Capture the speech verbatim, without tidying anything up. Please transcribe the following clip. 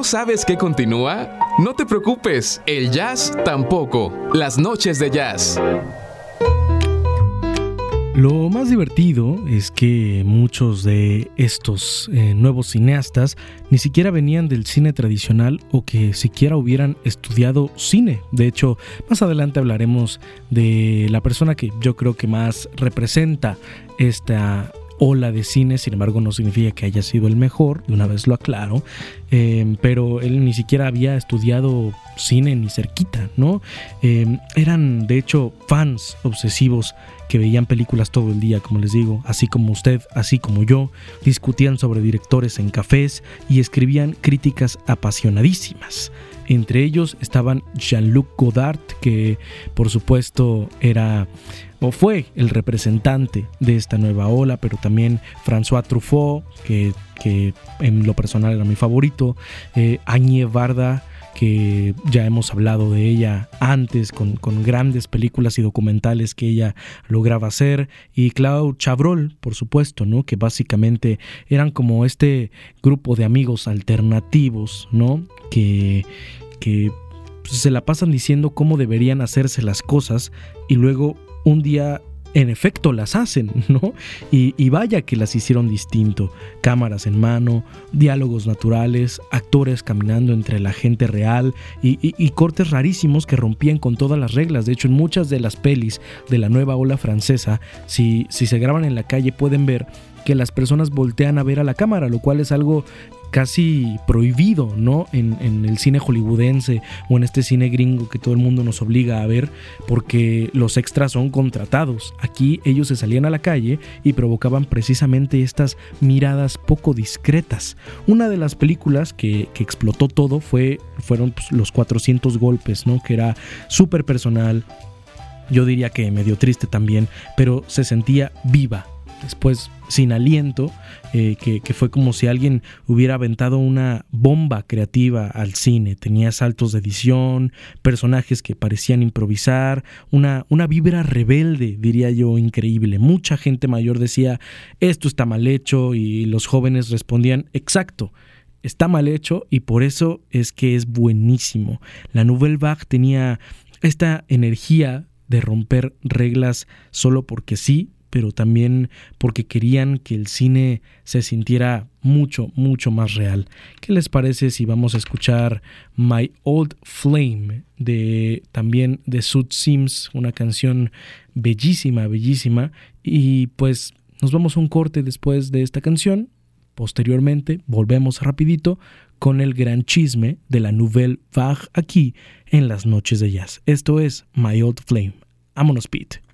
¿No sabes qué continúa? No te preocupes, el jazz tampoco. Las noches de jazz. Lo más divertido es que muchos de estos eh, nuevos cineastas ni siquiera venían del cine tradicional o que siquiera hubieran estudiado cine. De hecho, más adelante hablaremos de la persona que yo creo que más representa esta ola de cine. Sin embargo, no significa que haya sido el mejor, de una vez lo aclaro, eh, pero él ni siquiera había estudiado cine ni cerquita, ¿no? Eh, eran de hecho fans obsesivos que veían películas todo el día, como les digo, así como usted, así como yo, discutían sobre directores en cafés y escribían críticas apasionadísimas. Entre ellos estaban Jean-Luc Godard, que por supuesto era o fue el representante de esta nueva ola, pero también François Truffaut, que, que en lo personal era mi favorito, eh, Agnès Varda, que ya hemos hablado de ella antes con, con grandes películas y documentales que ella lograba hacer, y Claude Chabrol, por supuesto, ¿no? Que básicamente eran como este grupo de amigos alternativos, ¿no? Que, que se la pasan diciendo cómo deberían hacerse las cosas y luego un día en efecto las hacen, ¿no? Y, y vaya que las hicieron distinto. Cámaras en mano, diálogos naturales, actores caminando entre la gente real y, y, y cortes rarísimos que rompían con todas las reglas. De hecho, en muchas de las pelis de la nueva ola francesa, si, si se graban en la calle pueden ver que las personas voltean a ver a la cámara, lo cual es algo casi prohibido, ¿no? En, en el cine hollywoodense o en este cine gringo que todo el mundo nos obliga a ver porque los extras son contratados. Aquí ellos se salían a la calle y provocaban precisamente estas miradas poco discretas. Una de las películas que, que explotó todo fue, fueron pues, Los cuatrocientos golpes, ¿no? Que era súper personal, yo diría que medio triste también, pero se sentía viva. Después Sin aliento, eh, que, que fue como si alguien hubiera aventado una bomba creativa al cine. Tenía saltos de edición, personajes que parecían improvisar, una, una vibra rebelde, diría yo, increíble. Mucha gente mayor decía, esto está mal hecho, y los jóvenes respondían, exacto, está mal hecho y por eso es que es buenísimo. La Nouvelle Vague tenía esta energía de romper reglas solo porque sí, pero también porque querían que el cine se sintiera mucho, mucho más real. ¿Qué les parece si vamos a escuchar My Old Flame, de también de Sud Sims, una canción bellísima, bellísima, y pues nos vamos a un corte después de esta canción. Posteriormente volvemos rapidito con el gran chisme de la Nouvelle Vague aquí en las noches de jazz. Esto es My Old Flame. Vámonos, Pete.